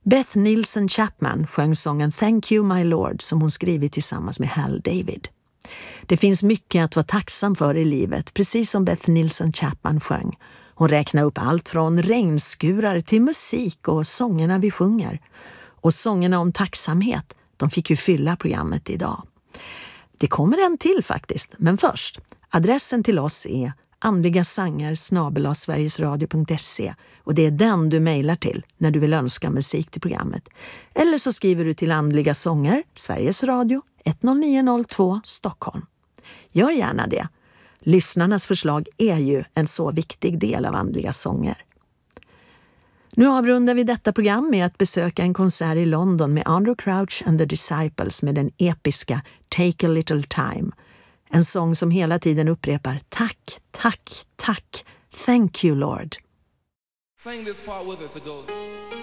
Beth Nielsen Chapman sjöng sången Thank You My Lord som hon skrivit tillsammans med Hal David. Det finns mycket att vara tacksam för i livet, precis som Beth Nielsen Chapman sjöng. Hon räknar upp allt från regnskurar till musik och sångerna vi sjunger. Och sångerna om tacksamhet, de fick ju fylla programmet idag. Det kommer en till faktiskt, men först. Adressen till oss är andligasanger@sverigesradio.se och det är den du mejlar till när du vill önska musik till programmet. Eller så skriver du till Andliga sånger, Sveriges Radio, 10902 Stockholm. Gör gärna det. Lyssnarnas förslag är ju en så viktig del av Andliga sånger. Nu avrundar vi detta program med att besöka en konsert i London med Andrew Crouch and the Disciples med den episka Take a Little Time. En sång som hela tiden upprepar tack, tack, tack, thank you Lord. Sing this part with us. It goes.